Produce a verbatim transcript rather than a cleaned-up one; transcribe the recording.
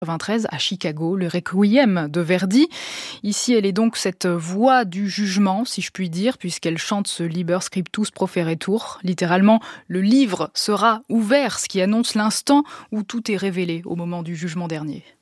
quatre-vingt-treize à Chicago, le Requiem de Verdi. Ici, elle est donc cette voix du jugement, si je puis dire, puisqu'elle chante ce Liber Scriptus Proferetur. Littéralement, le livre sera ouvert, ce qui annonce l'instant où tout est révélé au moment du jugement dernier.